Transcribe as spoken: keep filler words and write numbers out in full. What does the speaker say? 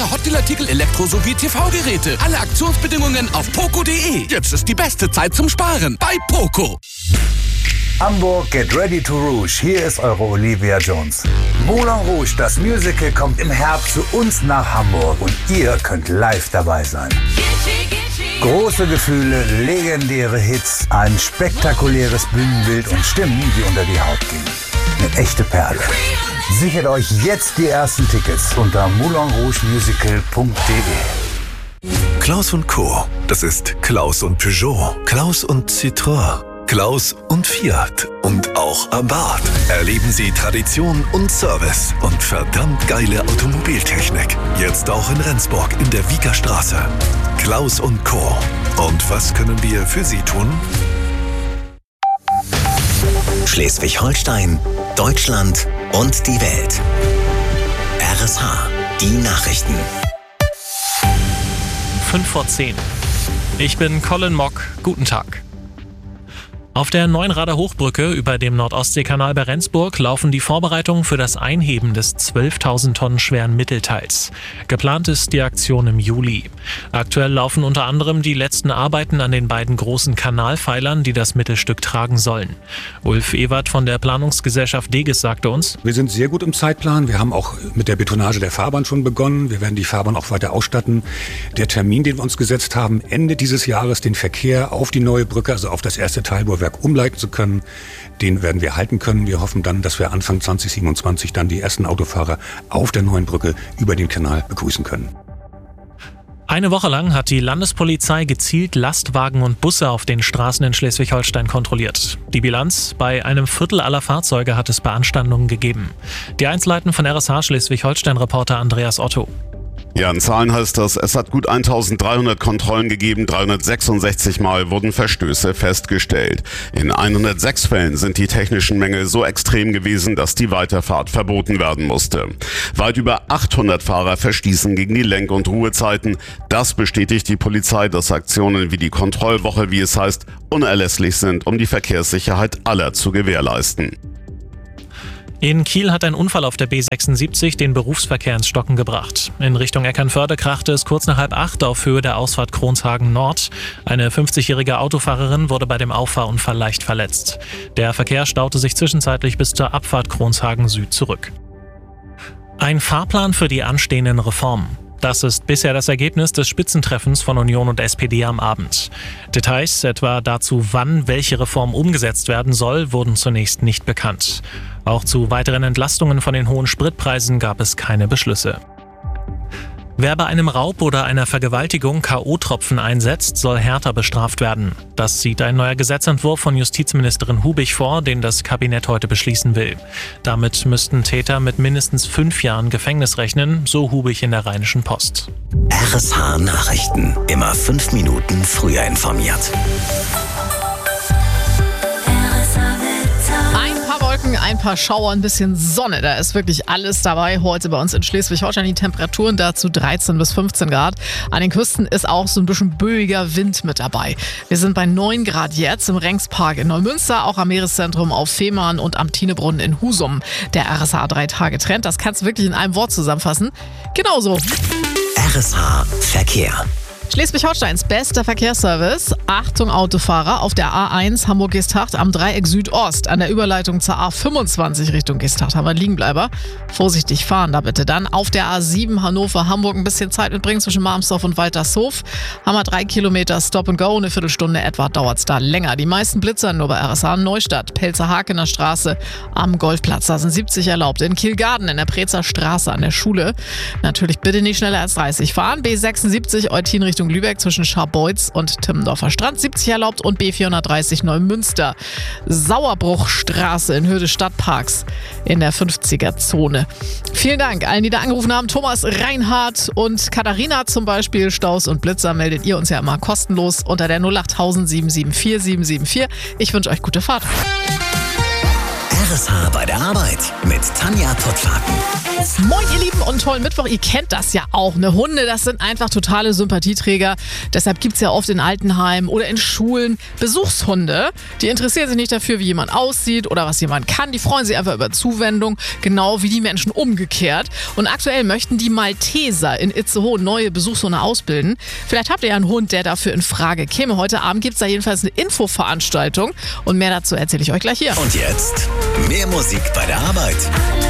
Sogar Hotdeal-Artikel, Elektro- sowie T V-Geräte. Alle Aktionsbedingungen auf poco punkt de. Jetzt ist die beste Zeit zum Sparen bei Poco. Hamburg, get ready to rouge. Hier ist eure Olivia Jones. Moulin Rouge, das Musical, kommt im Herbst zu uns nach Hamburg und ihr könnt live dabei sein. Große Gefühle, legendäre Hits, ein spektakuläres Bühnenbild und Stimmen, die unter die Haut gehen. Eine echte Perle. Sichert euch jetzt die ersten Tickets unter moulin rouge musical punkt de. Klaus und Co. Das ist Klaus und Peugeot, Klaus und Citroën, Klaus und Fiat und auch Abarth. Erleben Sie Tradition und Service und verdammt geile Automobiltechnik. Jetzt auch in Rendsburg in der Wiekerstraße. Klaus und Co. Und was können wir für Sie tun? Schleswig-Holstein, Deutschland und die Welt. R S H, die Nachrichten. fünf vor zehn. Ich bin Colin Mock. Guten Tag. Auf der Neuenrader Hochbrücke über dem Nordostseekanal bei Rendsburg laufen die Vorbereitungen für das Einheben des zwölftausend Tonnen schweren Mittelteils. Geplant ist die Aktion im Juli. Aktuell laufen unter anderem die letzten Arbeiten an den beiden großen Kanalpfeilern, die das Mittelstück tragen sollen. Ulf Ewert von der Planungsgesellschaft Deges sagte uns: Wir sind sehr gut im Zeitplan. Wir haben auch mit der Betonage der Fahrbahn schon begonnen. Wir werden die Fahrbahn auch weiter ausstatten. Der Termin, den wir uns gesetzt haben, Ende dieses Jahres den Verkehr auf die neue Brücke, also auf das erste Teilbohrwerk, umleiten zu können, den werden wir halten können. Wir hoffen dann, dass wir Anfang zwanzig siebenundzwanzig dann die ersten Autofahrer auf der neuen Brücke über den Kanal begrüßen können. Eine Woche lang hat die Landespolizei gezielt Lastwagen und Busse auf den Straßen in Schleswig-Holstein kontrolliert. Die Bilanz: Bei einem Viertel aller Fahrzeuge hat es Beanstandungen gegeben. Die Einzelheiten von R S H Schleswig-Holstein-Reporter Andreas Otto. Ja, in Zahlen heißt das, es hat gut eintausenddreihundert Kontrollen gegeben, dreihundertsechsundsechzig Mal wurden Verstöße festgestellt. In hundertsechs Fällen sind die technischen Mängel so extrem gewesen, dass die Weiterfahrt verboten werden musste. Weit über achthundert Fahrer verstießen gegen die Lenk- und Ruhezeiten. Das bestätigt die Polizei, dass Aktionen wie die Kontrollwoche, wie es heißt, unerlässlich sind, um die Verkehrssicherheit aller zu gewährleisten. In Kiel hat ein Unfall auf der B sechsundsiebzig den Berufsverkehr ins Stocken gebracht. In Richtung Eckernförde krachte es kurz nach halb acht auf Höhe der Ausfahrt Kronshagen Nord. Eine fünfzigjährige Autofahrerin wurde bei dem Auffahrunfall leicht verletzt. Der Verkehr staute sich zwischenzeitlich bis zur Abfahrt Kronshagen Süd zurück. Ein Fahrplan für die anstehenden Reformen. Das ist bisher das Ergebnis des Spitzentreffens von Union und S P D am Abend. Details, etwa dazu, wann welche Reform umgesetzt werden soll, wurden zunächst nicht bekannt. Auch zu weiteren Entlastungen von den hohen Spritpreisen gab es keine Beschlüsse. Wer bei einem Raub oder einer Vergewaltigung K O-Tropfen einsetzt, soll härter bestraft werden. Das sieht ein neuer Gesetzentwurf von Justizministerin Hubig vor, den das Kabinett heute beschließen will. Damit müssten Täter mit mindestens fünf Jahren Gefängnis rechnen, so Hubig in der Rheinischen Post. R S H Nachrichten. Immer fünf Minuten früher informiert. Ein paar Schauer, ein bisschen Sonne, da ist wirklich alles dabei heute bei uns in Schleswig-Holstein. Die Temperaturen dazu dreizehn bis fünfzehn Grad. An den Küsten ist auch so ein bisschen böiger Wind mit dabei. Wir sind bei neun Grad jetzt im Rengspark in Neumünster, auch am Meereszentrum auf Fehmarn und am Tinebrunnen in Husum. Der R S H drei Tage Trend, das kannst du wirklich in einem Wort zusammenfassen. Genauso. R S H Verkehr. Schleswig-Holsteins bester Verkehrsservice. Achtung Autofahrer, auf der A eins Hamburg-Geesthacht am Dreieck Südost. An der Überleitung zur A fünfundzwanzig Richtung Geesthacht haben wir Liegenbleiber. Vorsichtig fahren da bitte. Dann auf der A sieben Hannover-Hamburg ein bisschen Zeit mitbringen zwischen Marmsdorf und Waltershof. Haben wir drei Kilometer Stop and Go, eine Viertelstunde etwa dauert es da länger. Die meisten Blitzer nur bei R S H Neustadt, Pelzer-Hakener Straße am Golfplatz. Da sind siebzig erlaubt. In Kielgarten in der Prezer Straße an der Schule. Natürlich bitte nicht schneller als dreißig fahren. B sechsundsiebzig Eutin Richtung Lübeck zwischen Scharbeutz und Timmendorfer Strand, siebzig erlaubt, und B vierhundertdreißig Neumünster. Sauerbruchstraße in Höhe des Stadtparks in der fünfziger Zone. Vielen Dank allen, die da angerufen haben. Thomas, Reinhard und Katharina zum Beispiel. Staus und Blitzer meldet ihr uns ja immer kostenlos unter der null acht null null sieben sieben vier sieben sieben vier. Ich wünsche euch gute Fahrt. R S H bei der Arbeit mit Tanja Pottlaken. Moin ihr Lieben und tollen Mittwoch. Ihr kennt das ja auch. Ne? Hunde, das sind einfach totale Sympathieträger. Deshalb gibt es ja oft in Altenheimen oder in Schulen Besuchshunde. Die interessieren sich nicht dafür, wie jemand aussieht oder was jemand kann. Die freuen sich einfach über Zuwendung, genau wie die Menschen umgekehrt. Und aktuell möchten die Malteser in Itzehoe neue Besuchshunde ausbilden. Vielleicht habt ihr ja einen Hund, der dafür in Frage käme. Heute Abend gibt es da jedenfalls eine Infoveranstaltung. Und mehr dazu erzähle ich euch gleich hier. Und jetzt mehr Musik bei der Arbeit.